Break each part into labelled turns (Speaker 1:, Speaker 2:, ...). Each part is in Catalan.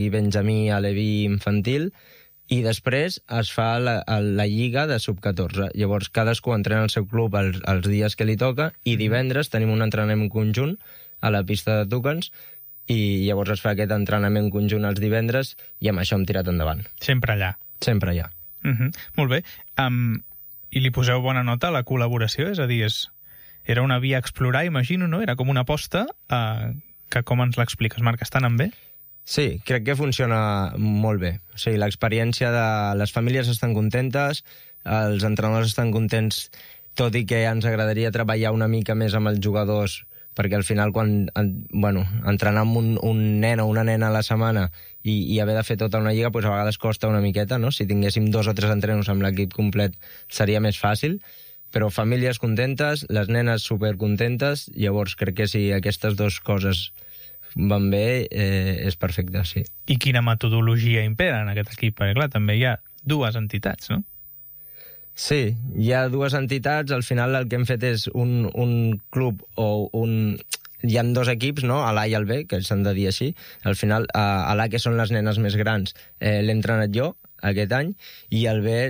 Speaker 1: benjamí, aleví, infantil, i després es fa la lliga de sub-14. Llavors, cadascú entrena al seu club els dies que li toca, i divendres tenim un entrenament conjunt a la pista de Túquens, i llavors es fa aquest entrenament conjunt els divendres, i amb això hem tirat endavant.
Speaker 2: Sempre allà.
Speaker 1: Sempre allà.
Speaker 2: Molt bé. I li poseu bona nota a la col·laboració? És a dir, era una via a explorar, imagino, no? Era com una aposta que, com ens l'expliques, Marc, està anant bé?
Speaker 1: Sí, crec que funciona molt bé. O sigui, l'experiència de les famílies estan contentes, els entrenadors estan contents, tot i que ens agradaria treballar una mica més amb els jugadors, perquè al final quan entrenar amb un nen o una nena a la setmana i haver de fer tota una lliga, doncs a vegades costa una miqueta, no? Si tinguéssim 2 o 3 entrenos amb l'equip complet seria més fàcil, però famílies contentes, les nenes supercontentes, llavors crec que si aquestes dues coses van bé, és perfecte, sí.
Speaker 2: I quina metodologia impera en aquest equip? Perquè clar, també hi ha 2 entitats, no?
Speaker 1: Sí, hi ha 2 entitats. Al final el que hem fet és un club o hi ha 2 equips, no? A l'A i el B, que s'han de dir així. Al final, a l'A, que són les nenes més grans, l'he entrenat jo aquest any, i el B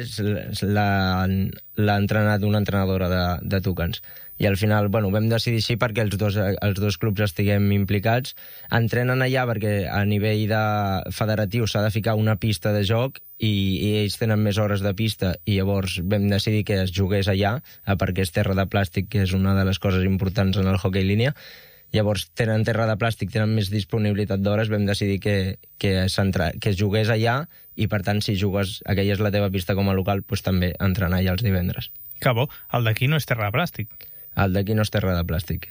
Speaker 1: l'ha entrenat una entrenadora de Túquens. I al final, vam decidir així perquè els dos clubs estiguem implicats. Entrenen allà perquè a nivell federatiu s'ha de ficar una pista de joc i ells tenen més hores de pista, i llavors vam decidir que es jugués allà, perquè és terra de plàstic, que és una de les coses importants en el hoquei línia. Llavors tenen terra de plàstic, tenen més disponibilitat d'hores, vam decidir que es jugués allà, i per tant, si jugues, aquella és la teva pista com a local, doncs també entrenar allà els divendres.
Speaker 2: Que bo, el d'aquí no és terra de plàstic.
Speaker 1: El d'aquí no és terra de plàstic.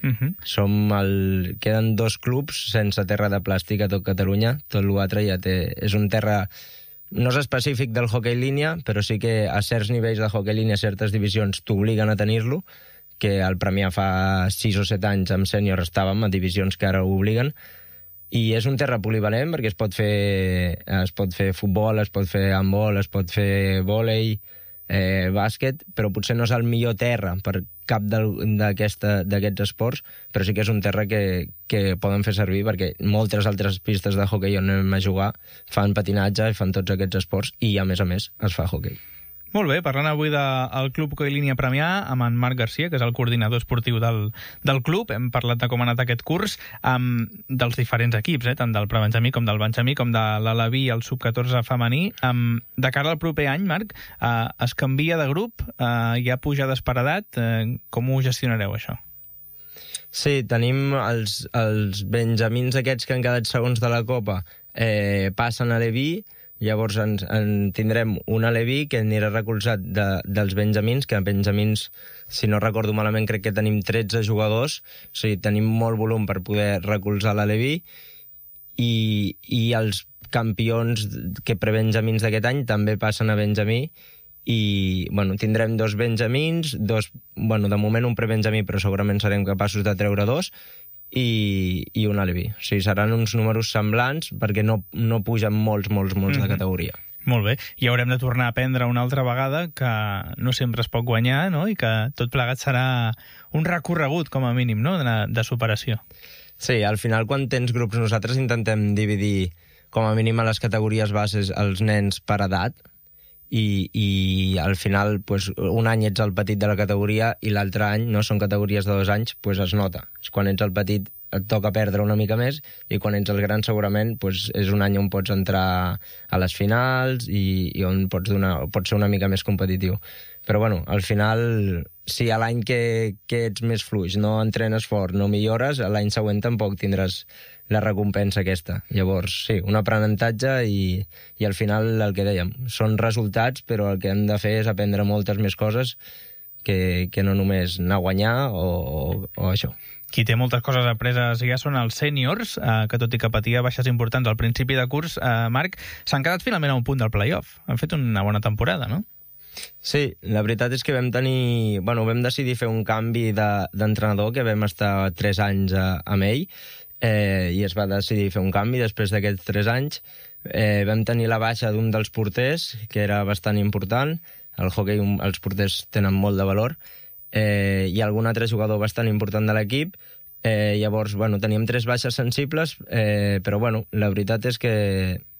Speaker 1: Queden 2 clubs sense terra de plàstic a tot Catalunya. Tot l'altre ja és un terra... No és específic del hoquei línia, però sí que a certs nivells de hoquei línia, certes divisions t'obliguen a tenir-lo, que al Premià fa 6 o 7 anys amb sènior estàvem a divisions que ara ho obliguen, i és un terra polivalent perquè es pot fer futbol, es pot fer handbol, es pot fer vòlei, bàsquet, però potser no és el millor terra per cap d'aquests esports, però sí que és un terra que poden fer servir perquè moltes altres pistes de hoquei on anem a jugar fan patinatge i fan tots aquests esports, i a més es fa hoquei.
Speaker 2: Molt bé, parlant avui del Club Hoquei Línia Premià amb en Marc Garcia, que és el coordinador esportiu del club. Hem parlat de com ha anat aquest curs, dels diferents equips, tant del prebenjamí com del benjamí, com de l'aleví i el sub-14 femení. De cara al proper any, Marc, es canvia de grup, hi ha pujades per edat, com ho gestionareu, això?
Speaker 1: Sí, tenim els benjamins aquests que han quedat segons de la Copa, passen a l'Aleví. Llavors en tindrem un aleví que anirà recolzat dels benjamins, que benjamins, si no recordo malament, crec que tenim 13 jugadors, o sigui, tenim molt volum per poder recolzar l'aleví, i els campions que prebenjamins d'aquest any també passen a benjamí, i tindrem 2 benjamins, de moment un prebenjamí, però segurament serem capaços de treure 2, i un aleví. O sigui, seran uns números semblants perquè no pugen molts de categoria.
Speaker 2: Molt bé. I haurem de tornar a aprendre una altra vegada que no sempre es pot guanyar, no? I que tot plegat serà un recorregut, com a mínim, no? De superació.
Speaker 1: Sí, al final, quan tens grups, nosaltres intentem dividir com a mínim a les categories bases els nens per edat, i al final un any ets el petit de la categoria i l'altre any, no són categories de 2 anys, es nota. Quan ets el petit et toca perdre una mica més, i quan ets el gran segurament és un any on pots entrar a les finals i on pots ser una mica més competitiu. Però al final, si a l'any que ets més fluix no entrenes fort, no millores, l'any següent tampoc tindràs la recompensa aquesta. Llavors, sí, un aprenentatge, i al final el que dèiem, són resultats, però el que hem de fer és aprendre moltes més coses que no només anar a guanyar o això.
Speaker 2: Qui té moltes coses apreses ja són els sèniors, que tot i que patia baixes importants al principi de curs, Marc, s'han quedat finalment a un punt del play-off. Han fet una bona temporada, no?
Speaker 1: Sí, la veritat és que vam decidir fer un canvi d'entrenador, que vam estar 3 anys amb ell, i es va decidir fer un canvi després d'aquests 3 anys. Vam tenir la baixa d'un dels porters, que era bastant important. Al hoquei els porters tenen molt de valor, i algun altre jugador bastant important de l'equip. Llavors, bueno, teníem 3 baixes sensibles, però bueno, la veritat és que